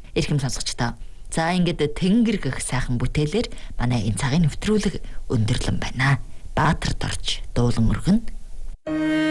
Эрхэм сонсогчдоо. За ингээд тэнгэр гэх сайхан бүтээлээр манай энэ цагийн нэвтрүүлэг өндөрлөн байна. Баатар дорж дуулан өргөн